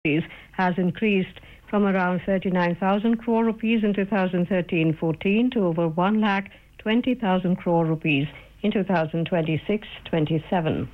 has increased from around 39,000 crore rupees in 2013-14 to over 1,20,000 crore rupees in 2026-27.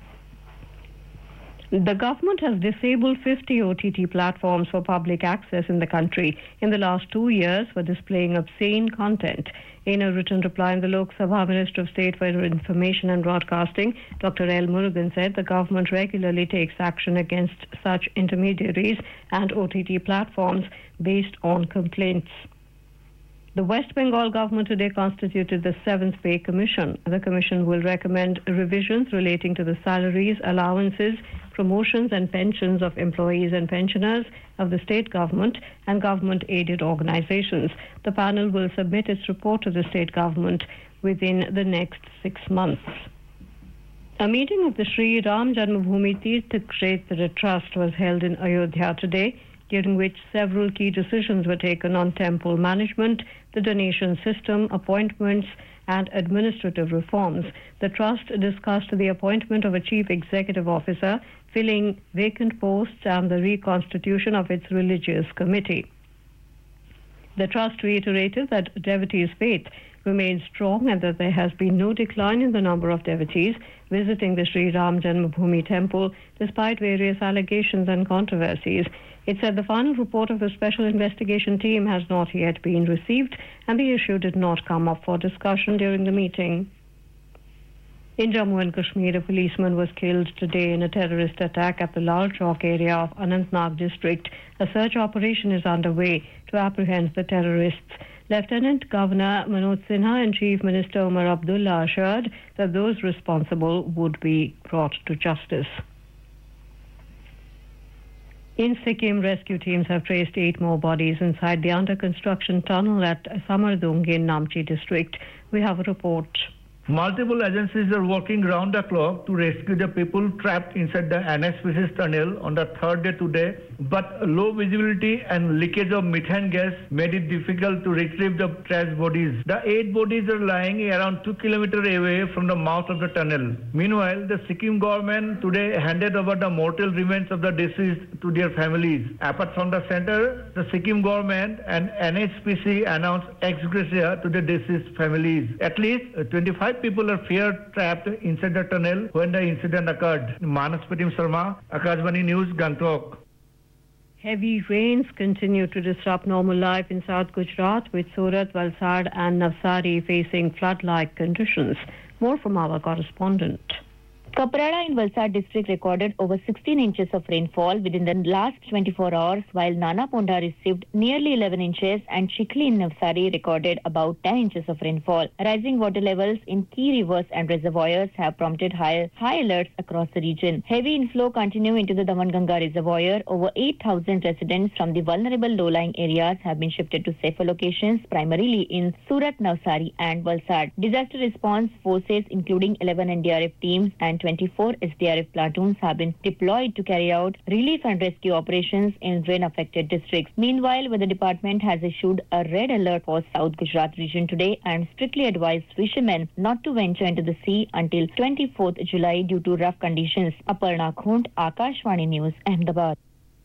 The government has disabled 50 OTT platforms for public access in the country in the last 2 years for displaying obscene content. In a written reply in the Lok Sabha, Minister of State for Information and Broadcasting, Dr. L. Murugan, said the government regularly takes action against such intermediaries and OTT platforms based on complaints. The West Bengal government today constituted the 7th Pay Commission. The commission will recommend revisions relating to the salaries, allowances, promotions and pensions of employees and pensioners of the state government and government-aided organizations. The panel will submit its report to the state government within the next 6 months. A meeting of the Sri Ram Janmabhoomi Tirth Kshetra Trust was held in Ayodhya today, during which several key decisions were taken on temple management, the donation system, appointments, and administrative reforms. The trust discussed the appointment of a chief executive officer, filling vacant posts, and the reconstitution of its religious committee. The trust reiterated that devotees' faith remains strong and that there has been no decline in the number of devotees visiting the Sri Ram Janmabhoomi temple despite various allegations and controversies. It said the final report of the special investigation team has not yet been received and the issue did not come up for discussion during the meeting. In Jammu and Kashmir, a policeman was killed today in a terrorist attack at the Lal Chowk area of Anantnag district. A search operation is underway to apprehend the terrorists. Lieutenant Governor Manoj Sinha and Chief Minister Umar Abdullah assured that those responsible would be brought to justice. In Sikkim, rescue teams have traced 8 more bodies inside the under-construction tunnel at Samardung in Namchi district. We have a report. Multiple agencies are working round the clock to rescue the people trapped inside the NSPC's tunnel on the 3rd day today, but low visibility and leakage of methane gas made it difficult to retrieve the trash bodies. The 8 bodies are lying around 2 kilometers away from the mouth of the tunnel. Meanwhile, the Sikkim government today handed over the mortal remains of the deceased to their families. Apart from the center, the Sikkim government and NHPC announced ex gratia to the deceased families. At least 25 people are feared trapped inside the tunnel when the incident occurred. Manas Pratim Sharma, Akashvani News, Gangtok. Heavy rains continue to disrupt normal life in South Gujarat, with Surat, Valsad and Navsari facing flood-like conditions. More from our correspondent. Kaprada in Valsad district recorded over 16 inches of rainfall within the last 24 hours, while Nana Ponda received nearly 11 inches and Chikhli in Navsari recorded about 10 inches of rainfall. Rising water levels in key rivers and reservoirs have prompted high alerts across the region. Heavy inflow continue into the Damanganga reservoir. Over 8,000 residents from the vulnerable low-lying areas have been shifted to safer locations, primarily in Surat, Navsari and Valsad. Disaster response forces, including 11 NDRF teams and 24 SDRF platoons, have been deployed to carry out relief and rescue operations in rain-affected districts. Meanwhile, Weather Department has issued a red alert for South Gujarat region today and strictly advised fishermen not to venture into the sea until 24th July due to rough conditions. Aparna Khund, Akashvani News, Ahmedabad.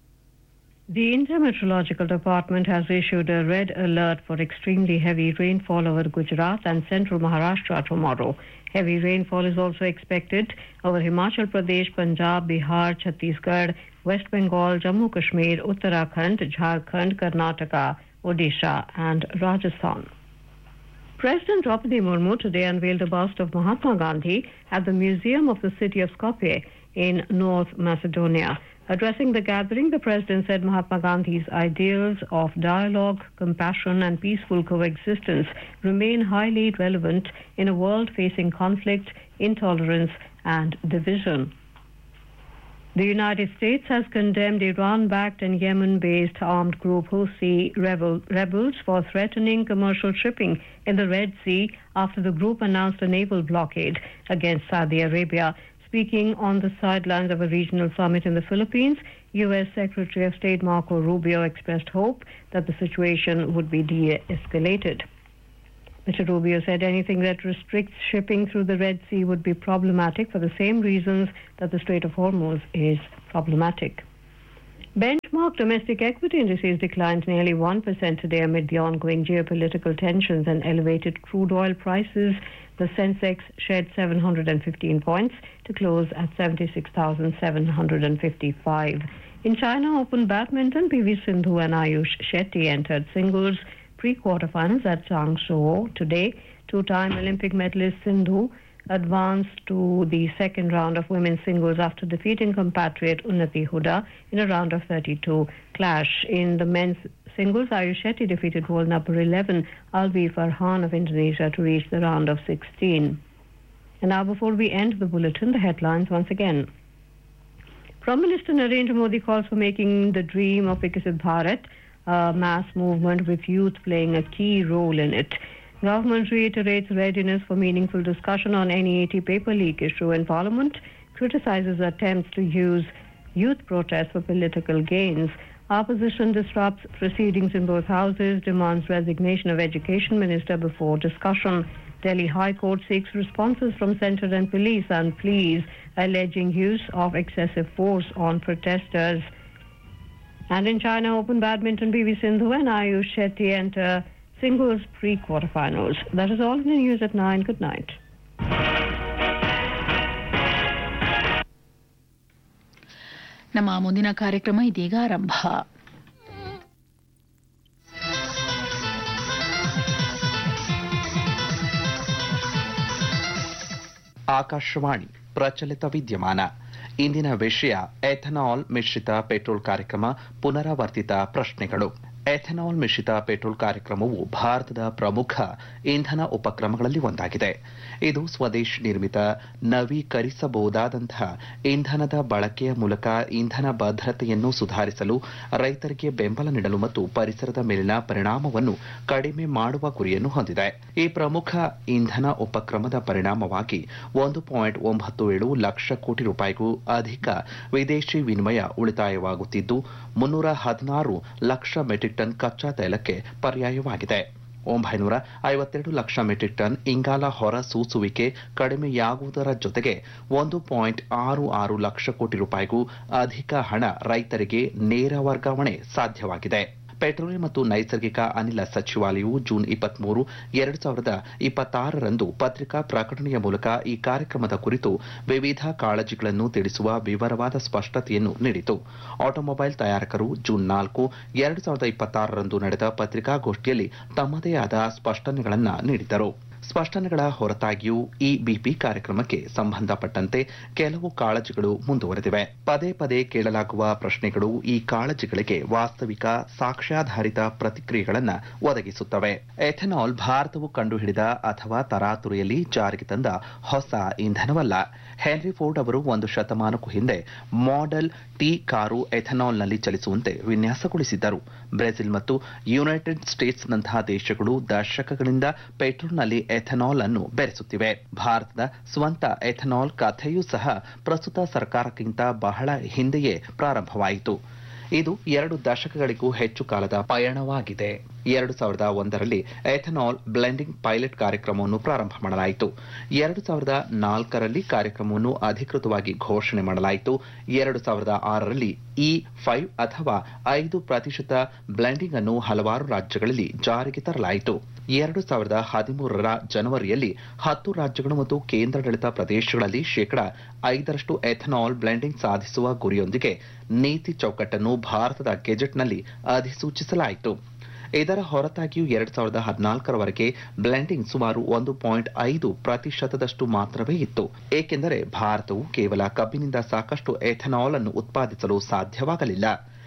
The India Meteorological Department has issued a red alert for extremely heavy rainfall over Gujarat and central Maharashtra tomorrow. Heavy rainfall is also expected over Himachal Pradesh, Punjab, Bihar, Chhattisgarh, West Bengal, Jammu Kashmir, Uttarakhand, Jharkhand, Karnataka, Odisha and Rajasthan. President Draupadi Murmu today unveiled a bust of Mahatma Gandhi at the Museum of the City of Skopje in North Macedonia. Addressing the gathering, the president said Mahatma Gandhi's ideals of dialogue, compassion and peaceful coexistence remain highly relevant in a world facing conflict, intolerance and division. The United States has condemned Iran-backed and Yemen-based armed group Houthi rebels for threatening commercial shipping in the Red Sea after the group announced a naval blockade against Saudi Arabia. Speaking on the sidelines of a regional summit in the Philippines, U.S. Secretary of State Marco Rubio expressed hope that the situation would be de-escalated. Mr. Rubio said anything that restricts shipping through the Red Sea would be problematic for the same reasons that the Strait of Hormuz is problematic. Benchmark domestic equity indices declined nearly 1% today amid the ongoing geopolitical tensions and elevated crude oil prices. The Sensex shed 715 points to close at 76,755. In China Open Badminton, PV Sindhu and Ayush Shetty entered singles pre-quarterfinals at Changshuo today. Two-time Olympic medalist Sindhu advanced to the second round of women's singles after defeating compatriot Unnati Huda in a round of 32 clash. In the men's singles, Ayush Shetty defeated world number 11 Alvi Farhan of Indonesia to reach the round of 16. And now, before we end the bulletin, the headlines once again. Prime Minister Narendra Modi calls for making the dream of Viksit Bharat a mass movement with youth playing a key role in it. Government reiterates readiness for meaningful discussion on NEAT paper leak issue in Parliament, criticizes attempts to use youth protests for political gains. Opposition disrupts proceedings in both houses, demands resignation of Education Minister before discussion. Delhi High Court seeks responses from centre and police and pleas alleging use of excessive force on protesters. And in China Open Badminton, PV Sindhu and Ayush Shetty enter singles pre-quarterfinals. That is all in the news at 9. Good night. ನಮ್ಮ ಮುಂದಿನ ಕಾರ್ಯಕ್ರಮ ಇದೀಗ ಆರಂಭ. ಆಕಾಶವಾಣಿ ಪ್ರಚಲಿತ ವಿದ್ಯಮಾನ. ಇಂದಿನ ವಿಷಯ ethanol ಮಿಶ್ರಿತ ಪೆಟ್ರೋಲ್ ಕಾರ್ಯಕ್ರಮ ಪುನರಾವರ್ತಿತ ಪ್ರಶ್ನೆಗಳು. ಎಥನಾಲ್ ಮಿಶ್ರಿತ ಪೆಟ್ರೋಲ್ ಕಾರ್ಯಕ್ರಮವು ಭಾರತದ ಪ್ರಮುಖ ಇಂಧನ ಉಪಕ್ರಮಗಳಲ್ಲಿ ಒಂದಾಗಿದೆ. ಇದು ಸ್ವದೇಶಿ ನಿರ್ಮಿತ ನವೀಕರಿಸಬಹುದಾದಂತಹ ಇಂಧನದ ಬಳಕೆಯ ಮೂಲಕ ಇಂಧನ ಭದ್ರತೆಯನ್ನು ಸುಧಾರಿಸಲು, ರೈತರಿಗೆ ಬೆಂಬಲ ನೀಡಲು ಮತ್ತು ಪರಿಸರದ ಮೇಲಿನ ಪರಿಣಾಮವನ್ನು ಕಡಿಮೆ ಮಾಡುವ ಗುರಿಯನ್ನು ಹೊಂದಿದೆ. ಈ ಪ್ರಮುಖ ಇಂಧನ ಉಪಕ್ರಮದ ಪರಿಣಾಮವಾಗಿ 1.97 ಲಕ್ಷ ಕೋಟಿ ರೂಪಾಯಿಗೂ ಅಧಿಕ ವಿದೇಶಿ ವಿನಿಮಯ ಉಳಿತಾಯವಾಗುತ್ತಿದ್ದು 316 ಲಕ್ಷ ಮೆಟ್ರಿಕ್ ಟನ್ ಕಚ್ಚಾ ತೈಲಕ್ಕೆ ಪರ್ಯಾಯವಾಗಿದೆ. 952 ಲಕ್ಷ ಮೆಟ್ರಿಕ್ ಟನ್ ಇಂಗಾಲ ಹೊರ ಸೂಸುವಿಕೆ ಕಡಿಮೆಯಾಗುವುದರ ಜೊತೆಗೆ 1.66 ಲಕ್ಷ ಕೋಟಿ ರೂಪಾಯಿಗೂ ಅಧಿಕ ಹಣ ರೈತರಿಗೆ ನೇರ ವರ್ಗಾವಣೆ ಸಾಧ್ಯವಾಗಿದೆ. ಪೆಟ್ರೋಲಿಯಂ ಮತ್ತು ನೈಸರ್ಗಿಕ ಅನಿಲ ಸಚಿವಾಲಯವು ಜೂನ್ 23, 2026ರಂದು ಪತ್ರಿಕಾ ಪ್ರಕಟಣೆಯ ಮೂಲಕ ಈ ಕಾರ್ಯಕ್ರಮದ ಕುರಿತು ವಿವಿಧ ಕಾಳಜಿಗಳನ್ನು ತಿಳಿಸುವ ವಿವರವಾದ ಸ್ಪಷ್ಟತೆಯನ್ನು ನೀಡಿತು. ಆಟೋಮೊಬೈಲ್ ತಯಾರಕರು ಜೂನ್ 4, 2026ರಂದು ನಡೆದ ಪತ್ರಿಕಾಗೋಷ್ಠಿಯಲ್ಲಿ ತಮ್ಮದೇ ಆದ ಸ್ಪಷ್ಟನೆಗಳನ್ನು ನೀಡಿದರು. ಸ್ಪಷ್ಟನೆಗಳ ಹೊರತಾಗಿಯೂ ಈ ಬಿಪಿ ಕಾರ್ಯಕ್ರಮಕ್ಕೆ ಸಂಬಂಧಪಟ್ಟಂತೆ ಕೆಲವು ಕಾಳಜಿಗಳು ಮುಂದುವರೆದಿವೆ. ಪದೇ ಪದೇ ಕೇಳಲಾಗುವ ಪ್ರಶ್ನೆಗಳು ಈ ಕಾಳಜಿಗಳಿಗೆ ವಾಸ್ತವಿಕ ಸಾಕ್ಷ್ಯಾಧಾರಿತ ಪ್ರತಿಕ್ರಿಯೆಗಳನ್ನು ಒದಗಿಸುತ್ತವೆ. ಎಥೆನಾಲ್ ಭಾರತವು ಕಂಡುಹಿಡಿದ ಅಥವಾ ತರಾತುರಿಯಲ್ಲಿ ಜಾರಿಗೆ ತಂದ ಹೊಸ ಇಂಧನವಲ್ಲ. ಹೆನ್ರಿ ಫೋರ್ಡ್ ಅವರು 1 ಶತಮಾನಕ್ಕೂ ಹಿಂದೆ ಮಾಡೆಲ್ ಟಿ ಕಾರು ಎಥೆನಾಲ್ನಲ್ಲಿ ಚಲಿಸುವಂತೆ ವಿನ್ಯಾಸಗೊಳಿಸಿದ್ದರು. ಬ್ರೆಜಿಲ್ ಮತ್ತು ಯುನೈಟೆಡ್ ಸ್ಟೇಟ್ಸ್ನಂತಹ ದೇಶಗಳು ದಶಕಗಳಿಂದ ಪೆಟ್ರೋಲ್ನಲ್ಲಿ ಎಥೆನಾಲ್ ಅನ್ನು ಬೆರೆಸುತ್ತಿವೆ. ಭಾರತದ ಸ್ವಂತ ಎಥೆನಾಲ್ ಕಥೆಯೂ ಸಹ ಪ್ರಸ್ತುತ ಸರ್ಕಾರಕ್ಕಿಂತ ಬಹಳ ಹಿಂದೆಯೇ ಪ್ರಾರಂಭವಾಯಿತು. ಇದು 2 ದಶಕಗಳಿಗೂ ಹೆಚ್ಚು ಕಾಲದ ಪಯಣವಾಗಿದೆ. 2001ರಲ್ಲಿ ಎಥೆನಾಲ್ ಬ್ಲೆಂಡಿಂಗ್ ಪೈಲಟ್ ಕಾರ್ಯಕ್ರಮವನ್ನು ಪ್ರಾರಂಭ ಮಾಡಲಾಯಿತು. 2004ರಲ್ಲಿ ಕಾರ್ಯಕ್ರಮವನ್ನು ಅಧಿಕೃತವಾಗಿ ಘೋಷಣೆ ಮಾಡಲಾಯಿತು. 2006ರಲ್ಲಿ E5 ಅಥವಾ 5% ಬ್ಲೆಂಡಿಂಗ್ ಅನ್ನು ಹಲವಾರು ರಾಜ್ಯಗಳಲ್ಲಿ ಜಾರಿಗೆ ತರಲಾಯಿತು. 2013ರ ಜನವರಿಯಲ್ಲಿ 10 ರಾಜ್ಯಗಳು ಮತ್ತು ಕೇಂದ್ರಾಡಳಿತ ಪ್ರದೇಶಗಳಲ್ಲಿ 5% ಎಥೆನಾಲ್ ಬ್ಲೆಂಡಿಂಗ್ ಸಾಧಿಸುವ ಗುರಿಯೊಂದಿಗೆ ನೀತಿ ಚೌಕಟ್ಟನ್ನು ಭಾರತದ ಗೆಜೆಟ್ನಲ್ಲಿ ಅಧಿಸೂಚಿಸಲಾಯಿತು. ಇದರ ಹೊರತಾಗಿಯೂ 2014ರವರೆಗೆ ಬ್ಲೆಂಡಿಂಗ್ ಸುಮಾರು 1.5% ಮಾತ್ರವೇ ಇತ್ತು. ಏಕೆಂದರೆ ಭಾರತವು ಕೇವಲ ಕಬ್ಬಿನಿಂದ ಸಾಕಷ್ಟು ಎಥೆನಾಲ್ ಅನ್ನು ಉತ್ಪಾದಿಸಲು ಸಾಧ್ಯವಾಗಲಿಲ್ಲ.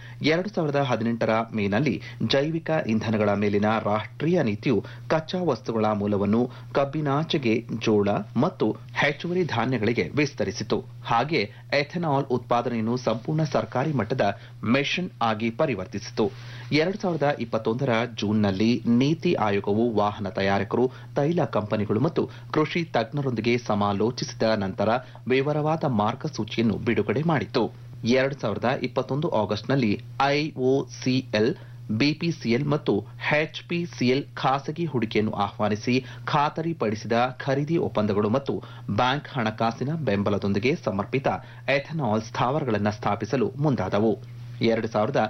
2018ರ ಮೇನಲ್ಲಿ ಜೈವಿಕ ಇಂಧನಗಳ ಮೇಲಿನ ರಾಷ್ಟ್ರೀಯ ನೀತಿಯು ಕಚ್ಚಾ ವಸ್ತುಗಳ ಮೂಲವನ್ನು ಕಬ್ಬಿನಾಚೆಗೆ ಜೋಳ ಮತ್ತು ಹೆಚ್ಚುವರಿ ಧಾನ್ಯಗಳಿಗೆ ವಿಸ್ತರಿಸಿತು. ಹಾಗೆ ಎಥೆನಾಲ್ ಉತ್ಪಾದನೆಯನ್ನು ಸಂಪೂರ್ಣ ಸರ್ಕಾರಿ ಮಟ್ಟದ ಮಿಷನ್ ಆಗಿ ಪರಿವರ್ತಿಸಿತು. 2021ರ ಜೂನ್ನಲ್ಲಿ ನೀತಿ ಆಯೋಗವು ವಾಹನ ತಯಾರಕರು, ತೈಲ ಕಂಪನಿಗಳು ಮತ್ತು ಕೃಷಿ ತಜ್ಞರೊಂದಿಗೆ ಸಮಾಲೋಚಿಸಿದ ನಂತರ ವಿವರವಾದ ಮಾರ್ಗಸೂಚಿಯನ್ನು ಬಿಡುಗಡೆ ಮಾಡಿತು. 2021 ಆಗಸ್ಟ್ನಲ್ಲಿ ಐಒಸಿಎಲ್, ಬಿಪಿಸಿಎಲ್ ಮತ್ತು ಎಚ್ಪಿಸಿಎಲ್ ಖಾಸಗಿ ಹೂಡಿಕೆಯನ್ನು ಆಹ್ವಾನಿಸಿ ಖಾತರಿಪಡಿಸಿದ ಖರೀದಿ ಒಪ್ಪಂದಗಳು ಮತ್ತು ಬ್ಯಾಂಕ್ ಹಣಕಾಸಿನ ಬೆಂಬಲದೊಂದಿಗೆ ಸಮರ್ಪಿತ ಎಥೆನಾಲ್ ಸ್ಥಾವರಗಳನ್ನು ಸ್ಥಾಪಿಸಲು ಮುಂದಾದವು. 2000